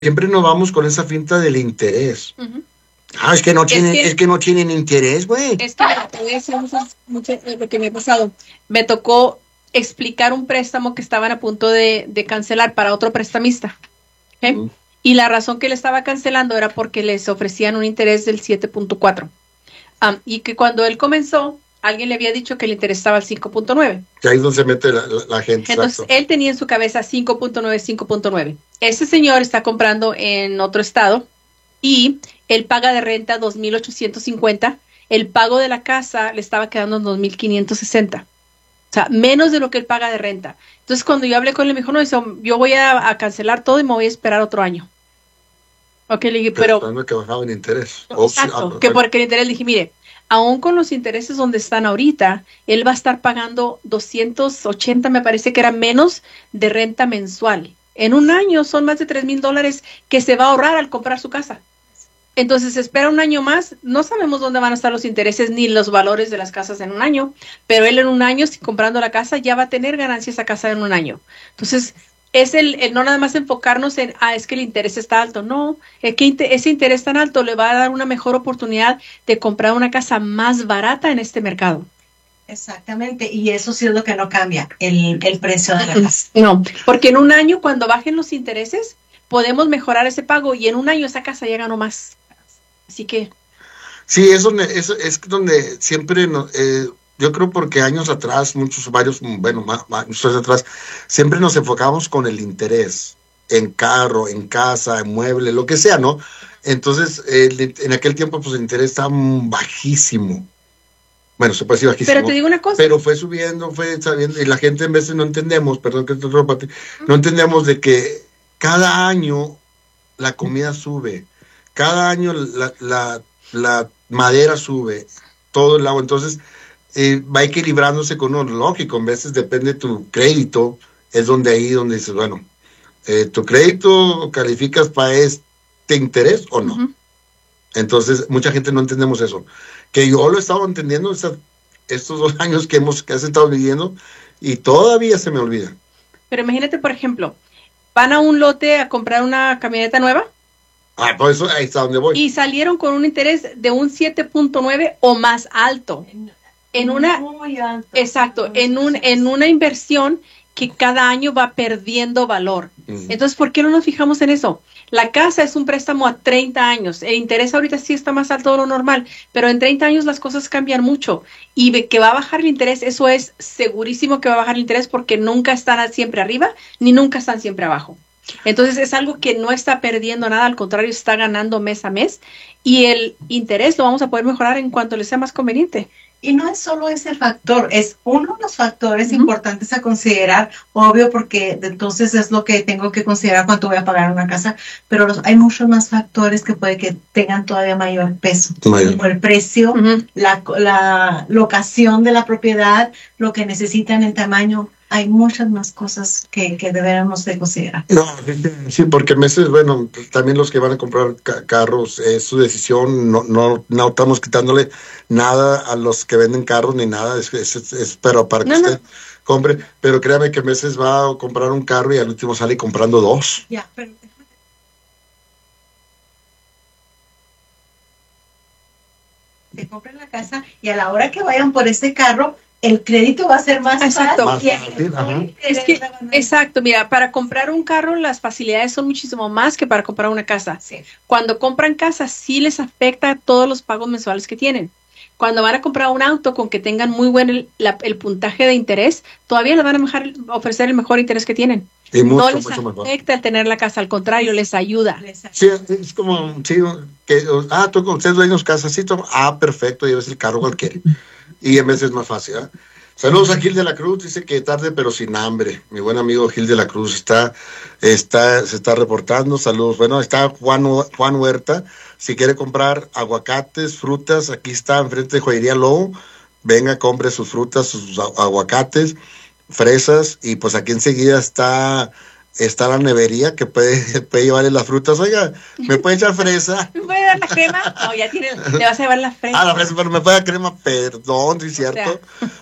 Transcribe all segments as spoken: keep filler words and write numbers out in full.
siempre nos vamos con esa finta del interés. Uh-huh. Ah, es que no tienen, es que, es que no tienen interés, güey. Es que mira, te voy a decir muchas, muchas, lo que me ha pasado. Me tocó explicar un préstamo que estaban a punto de, de cancelar para otro prestamista. ¿Okay? Uh-huh. Y la razón que le estaba cancelando era porque les ofrecían un interés del siete punto cuatro. Um, y que cuando él comenzó, alguien le había dicho que le interesaba el cinco punto nueve. Que ahí es donde se mete la, la, la gente. Entonces, exacto, él tenía en su cabeza cinco punto nueve, cinco punto nueve. Ese señor está comprando en otro estado y él paga de renta dos mil ochocientos cincuenta. El pago de la casa le estaba quedando en dos mil quinientos sesenta. O sea, menos de lo que él paga de renta. Entonces, cuando yo hablé con él, me dijo, no, eso, yo voy a, a cancelar todo y me voy a esperar otro año. Ok, le dije, pero... pero que bajaba el interés. Exacto, que porque el interés, le dije, mire, aún con los intereses donde están ahorita, él va a estar pagando doscientos ochenta, me parece que era menos de renta mensual. En un año son más de tres mil dólares que se va a ahorrar al comprar su casa. Entonces, espera un año más. No sabemos dónde van a estar los intereses ni los valores de las casas en un año, pero él en un año, si comprando la casa, ya va a tener ganancia esa casa en un año. Entonces, es el, el no nada más enfocarnos en, ah, es que el interés está alto. No, es que ese interés tan alto le va a dar una mejor oportunidad de comprar una casa más barata en este mercado. Exactamente, y eso sí es lo que no cambia, el, el precio de la casa. No, porque en un año, cuando bajen los intereses, podemos mejorar ese pago y en un año esa casa ya ganó más. Así que... Sí, es donde, es, es donde siempre, no, eh, yo creo porque años atrás, muchos, varios, bueno, más, muchos años atrás, siempre nos enfocamos con el interés, en carro, en casa, en mueble, lo que sea, ¿no? Entonces, eh, en aquel tiempo, pues el interés estaba bajísimo. Bueno, se puede decir bajísimo. Pero te digo una cosa. Pero fue subiendo, fue sabiendo, y la gente en veces no entendemos, perdón que te rompa, no entendemos de que cada año la comida sube, cada año la, la, la madera sube, todo el agua, entonces eh, va equilibrándose con lo lógico, en veces depende de tu crédito, es donde ahí donde dices, bueno, eh, ¿tu crédito calificas para este interés o no? Uh-huh. Entonces, mucha gente no entendemos eso, que yo lo he estado entendiendo esta, estos dos años que hemos que has estado viviendo y todavía se me olvida. Pero imagínate, por ejemplo, van a un lote a comprar una camioneta nueva. Ah, por eso ahí está donde voy. Y salieron con un interés de un siete punto nueve o más alto. En una, muy alto. Exacto, en un en una inversión que cada año va perdiendo valor. Uh-huh. Entonces, ¿por qué no nos fijamos en eso? La casa es un préstamo a treinta años. El interés ahorita sí está más alto de lo normal, pero en treinta años las cosas cambian mucho. Y que va a bajar el interés, eso es segurísimo que va a bajar el interés porque nunca están siempre arriba ni nunca están siempre abajo. Entonces es algo que no está perdiendo nada, al contrario, está ganando mes a mes. Y el interés lo vamos a poder mejorar en cuanto le sea más conveniente. Y no es solo ese factor, es uno de los factores uh-huh. importantes a considerar, obvio, porque entonces es lo que tengo que considerar cuánto voy a pagar una casa, pero los, hay muchos más factores que puede que tengan todavía mayor peso, mayor. Como el precio, uh-huh. la, la locación de la propiedad, lo que necesitan en tamaño. Hay muchas más cosas que, que deberíamos de considerar. No, sí, porque a veces, bueno, también los que van a comprar ca- carros, es su decisión, no, no, no estamos quitándole nada a los que venden carros ni nada, es, es, es, es pero para que no, usted no. compre, pero créame que a veces va a comprar un carro y al último sale comprando dos. Ya, pero... Te compren la casa y a la hora que vayan por ese carro, el crédito va a ser más exacto. fácil. Más fácil, ajá. Es que, exacto, mira, para comprar un carro las facilidades son muchísimo más que para comprar una casa. Sí. Cuando compran casa sí les afecta todos los pagos mensuales que tienen. Cuando van a comprar un auto con que tengan muy buen el, la, el puntaje de interés, todavía les van a mejar, ofrecer el mejor interés que tienen. Y mucho, no les mucho afecta el tener la casa, al contrario, les ayuda. Sí, es como, sí, que, ah, tú con ustedes dueños casa, sí, toma, ah, perfecto, lleves el carro cualquiera. Y en veces es más fácil, ¿eh? Saludos a Gil de la Cruz, dice que tarde pero sin hambre. Mi buen amigo Gil de la Cruz está, está, se está reportando. Saludos. Bueno, está Juan, Juan Huerta. Si quiere comprar aguacates, frutas, aquí está enfrente de Joyería Lobo. Venga, compre sus frutas, sus aguacates, fresas. Y pues aquí enseguida está, está la nevería que puede, puede llevarle las frutas. Oiga, ¿me puede echar fresa? ¿Me puede dar la crema? No, ya tiene, le vas a llevar la fresa. Ah, la fresa, pero me puede dar crema, perdón, sí es cierto. O sea.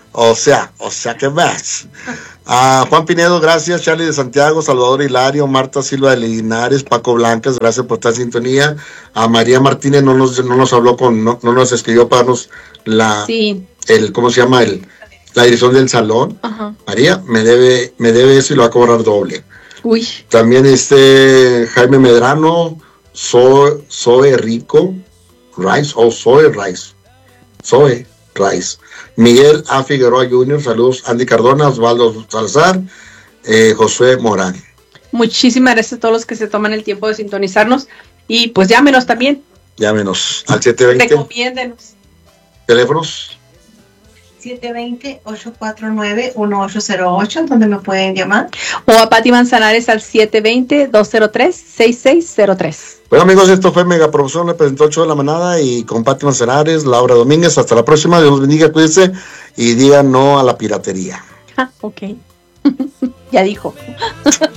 O sea, o sea que vas. A Juan Pinedo, gracias. Charlie de Santiago, Salvador Hilario, Marta Silva de Linares, Paco Blancas, gracias por estar en sintonía. A María Martínez no nos, no nos habló con, no, no nos escribió para darnos la, sí. el, ¿cómo se llama? El, la dirección del salón. Ajá. María, me debe, me debe eso y lo va a cobrar doble. Uy. También este Jaime Medrano, Zoe, Zoe Rico, Rice, o oh, Zoe Rice, Zoe Rice. Miguel A. Figueroa junior, saludos. Andy Cardona, Osvaldo Salazar, eh, Josué Morán. Muchísimas gracias a todos los que se toman el tiempo de sintonizarnos y pues llámenos también. Llámenos al siete veinte. Recomiéndenos. Teléfonos. siete dos cero, ocho cuatro nueve, uno ocho cero ocho, donde me pueden llamar. O a Pati Manzanares al siete dos cero, dos cero tres, seis seis cero tres. Bueno, amigos, esto fue Mega Producción, le presentó ocho de la manada y con Pati Manzanares, Laura Domínguez. Hasta la próxima, Dios los bendiga, cuídense y digan no a la piratería. Ah, ok. Ya dijo.